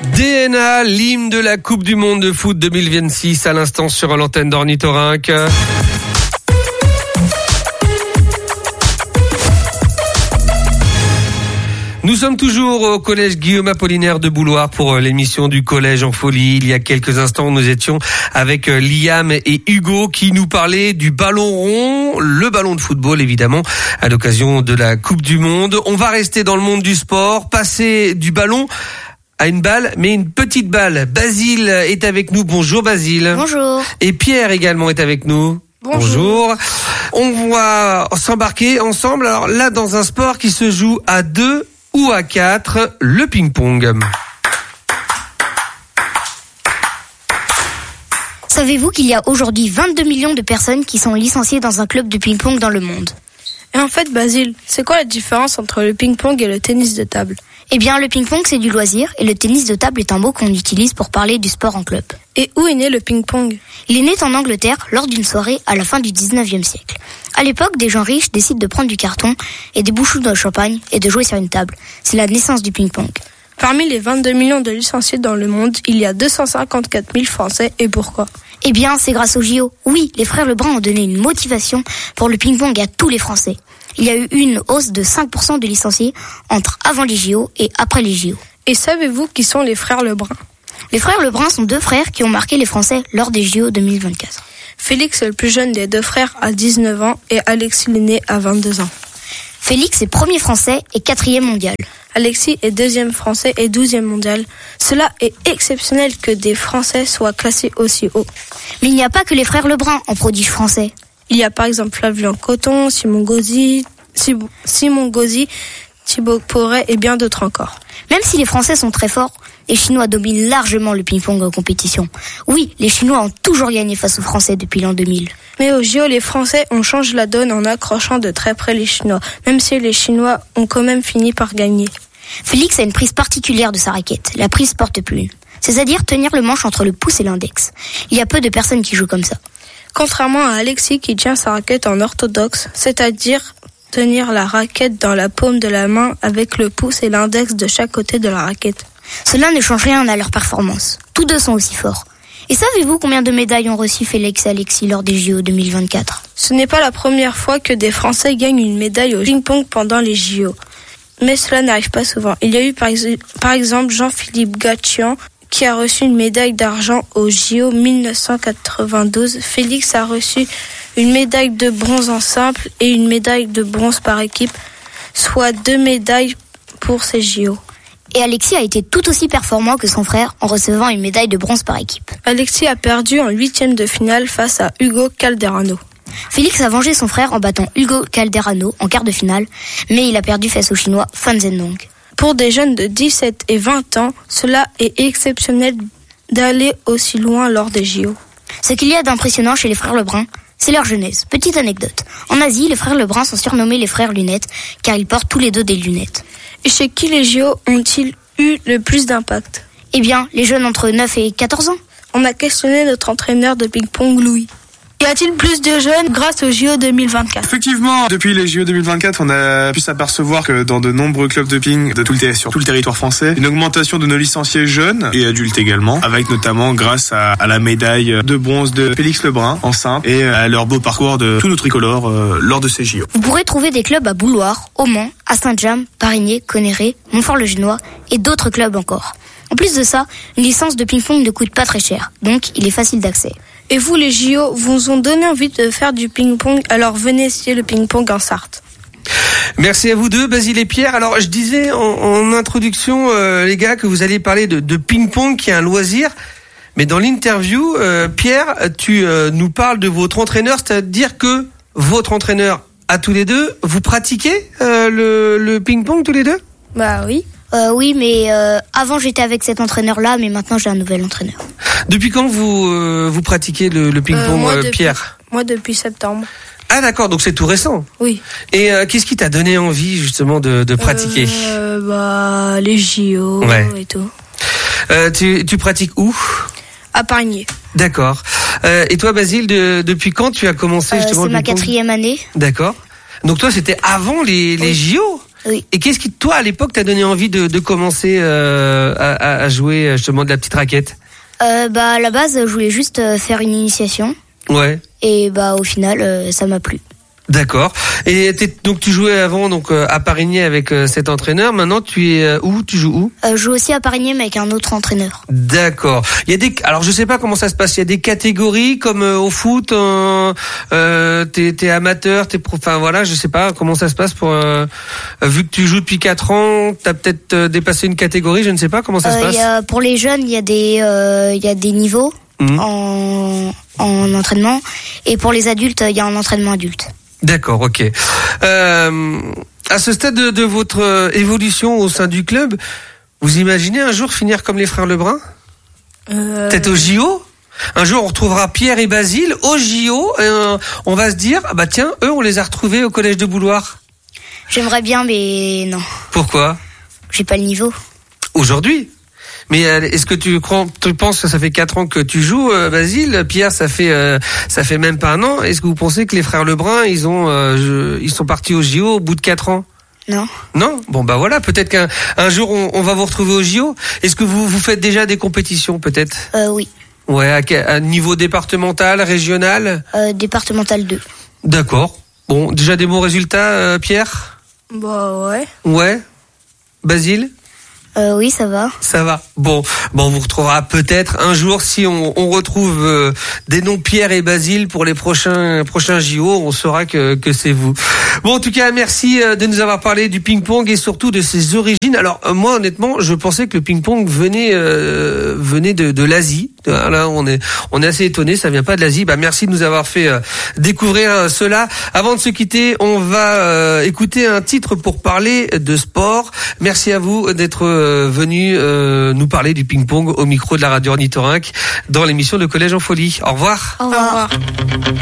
DNA, l'hymne de la Coupe du Monde de foot 2026 à l'instant sur l'antenne d'Ornithorynque. Nous sommes toujours au collège Guillaume Apollinaire de Bouloir pour l'émission du Collège en folie. Il y a quelques instants, nous étions avec Liam et Hugo qui nous parlaient du ballon rond, le ballon de football évidemment, à l'occasion de la Coupe du Monde. On va rester dans le monde du sport, passer du ballon à une balle, mais une petite balle. Basile est avec nous. Bonjour Basile. Bonjour. Et Pierre également est avec nous. Bonjour. On va s'embarquer ensemble, alors là dans un sport qui se joue à 2 ou à 4, le ping-pong. Savez-vous qu'il y a aujourd'hui 22 millions de personnes qui sont licenciées dans un club de ping-pong dans le monde ? Et en fait, Basile, c'est quoi la différence entre le ping-pong et le tennis de table ? Eh bien, le ping-pong, c'est du loisir et le tennis de table est un mot qu'on utilise pour parler du sport en club. Et où est né le ping-pong ? Il est né en Angleterre lors d'une soirée à la fin du 19e siècle. À l'époque, des gens riches décident de prendre du carton et des bouchons de champagne et de jouer sur une table. C'est la naissance du ping-pong. Parmi les 22 millions de licenciés dans le monde, il y a 254 000 Français. Et pourquoi ? Eh bien, c'est grâce aux JO. Oui, les frères Lebrun ont donné une motivation pour le ping-pong à tous les Français. Il y a eu une hausse de 5% de licenciés entre avant les JO et après les JO. Et savez-vous qui sont les frères Lebrun ? Les frères Lebrun sont deux frères qui ont marqué les Français lors des JO 2024. Félix est le plus jeune des deux frères à 19 ans et Alexis l'aîné à 22 ans. Félix est premier français et 4e mondial. Alexis est 2e français et 12e mondial. Cela est exceptionnel que des Français soient classés aussi haut. Mais il n'y a pas que les frères Lebrun en prodige français. Il y a par exemple Flavien Coton, Simon Gauzy, Thibaut Porret et bien d'autres encore. Même si les Français sont très forts, les Chinois dominent largement le ping-pong en compétition. Oui, les Chinois ont toujours gagné face aux Français depuis l'an 2000. Mais aux JO, les Français ont changé la donne en accrochant de très près les Chinois, même si les Chinois ont quand même fini par gagner. Félix a une prise particulière de sa raquette, la prise porte-plume. C'est-à-dire tenir le manche entre le pouce et l'index. Il y a peu de personnes qui jouent comme ça. Contrairement à Alexis qui tient sa raquette en orthodoxe, c'est-à-dire tenir la raquette dans la paume de la main avec le pouce et l'index de chaque côté de la raquette. Cela ne change rien à leur performance. Tous deux sont aussi forts. Et savez-vous combien de médailles ont reçu Félix et Alexis lors des JO 2024 ? Ce n'est pas la première fois que des Français gagnent une médaille au ping-pong pendant les JO. Mais cela n'arrive pas souvent. Il y a eu par exemple Jean-Philippe Gatchian qui a reçu une médaille d'argent aux JO 1992. Félix a reçu une médaille de bronze en simple et une médaille de bronze par équipe, soit 2 médailles pour ces JO. Et Alexis a été tout aussi performant que son frère en recevant une médaille de bronze par équipe. Alexis a perdu en 8e de finale face à Hugo Calderano. Félix a vengé son frère en battant Hugo Calderano en quart de finale, mais il a perdu face au Chinois Fan Zhendong. Pour des jeunes de 17 et 20 ans, cela est exceptionnel d'aller aussi loin lors des JO. Ce qu'il y a d'impressionnant chez les frères Lebrun, c'est leur jeunesse. Petite anecdote. En Asie, les frères Lebrun sont surnommés les frères lunettes, car ils portent tous les deux des lunettes. Et chez qui les JO ont-ils eu le plus d'impact ? Eh bien, les jeunes entre 9 et 14 ans. On a questionné notre entraîneur de ping-pong, Louis. Y a-t-il plus de jeunes grâce aux JO 2024 ? Effectivement, depuis les JO 2024, on a pu s'apercevoir que dans de nombreux clubs de ping sur tout le territoire français, une augmentation de nos licenciés jeunes et adultes également, avec notamment grâce à la médaille de bronze de Félix Lebrun en simple et à leur beau parcours de tous nos tricolores lors de ces JO. Vous pourrez trouver des clubs à Bouloir, au Mans, à Saint-James, Parigné, Conneré, Montfort-le-Génois et d'autres clubs encore. En plus de ça, une licence de ping-pong ne coûte pas très cher, donc il est facile d'accès. Et vous, les JO, vous ont donné envie de faire du ping-pong, alors venez essayer le ping-pong en Sarthe. Merci à vous deux, Basile et Pierre. Alors, je disais en introduction, les gars, que vous alliez parler de ping-pong, qui est un loisir. Mais dans l'interview, Pierre, tu nous parles de votre entraîneur, c'est-à-dire que votre entraîneur, à tous les deux, vous pratiquez le ping-pong tous les deux ? Bah oui. Oui, mais avant j'étais avec cet entraîneur-là, mais maintenant j'ai un nouvel entraîneur. Depuis quand vous pratiquez le ping-pong, Pierre ? Moi, depuis septembre. Ah d'accord, donc c'est tout récent. Oui. Et qu'est-ce qui t'a donné envie justement de pratiquer ? Les JO et tout. Tu pratiques où ? À Parigné. D'accord. Et toi, Basile, depuis quand tu as commencé justement c'est ma 4e année. D'accord. Donc toi, c'était avant les JO ? Oui. Et qu'est-ce qui, toi, à l'époque, t'a donné envie de commencer à jouer justement de la petite raquette? À la base, je voulais juste faire une initiation. Ouais. Et au final, ça m'a plu. D'accord. Et donc tu jouais avant à Parigné avec cet entraîneur. Maintenant tu es où? Tu joues où? Je joue aussi à Parigné mais avec un autre entraîneur. D'accord. Alors je sais pas comment ça se passe. Il y a des catégories comme au foot. T'es amateur, enfin voilà, je sais pas comment ça se passe pour. Vu que tu joues depuis 4 ans, t'as peut-être dépassé une catégorie. Je ne sais pas comment ça se passe. Pour les jeunes, il y a des niveaux en entraînement, et pour les adultes, il y a un entraînement adulte. D'accord, ok. À ce stade de votre évolution au sein du club, vous imaginez un jour finir comme les frères Lebrun? Peut-être au JO? Un jour, on retrouvera Pierre et Basile au JO. On va se dire, tiens, eux, on les a retrouvés au collège de Bouloir. J'aimerais bien, mais non. Pourquoi? J'ai pas le niveau. Aujourd'hui? Mais est-ce que tu penses que ça fait 4 ans que tu joues, Basile? Pierre, ça fait même pas un an. Est-ce que vous pensez que les frères Lebrun, ils sont partis au JO au bout de 4 ans? Non. Non? Bon, voilà, peut-être qu'un jour, on va vous retrouver au JO. Est-ce que vous faites déjà des compétitions, peut-être? Oui. Ouais, à niveau départemental, régional? Départemental 2. D'accord. Bon, déjà des bons résultats, Pierre? Ouais. Ouais. Basile? Oui, ça va. Ça va. Bon, on vous retrouvera peut-être un jour si on retrouve des noms Pierre et Basile pour les prochains JO, on saura que c'est vous. Bon, en tout cas, merci de nous avoir parlé du ping-pong et surtout de ses origines. Alors moi, honnêtement, je pensais que le ping-pong venait de l'Asie. Là, on est assez étonnés, ça vient pas de l'Asie. Merci de nous avoir fait découvrir cela. Avant de se quitter, on va écouter un titre pour parler de sport. Merci à vous d'être venu nous parler du ping-pong au micro de la radio Ornithorynque dans l'émission de Collège en Folie. Au revoir. Au revoir.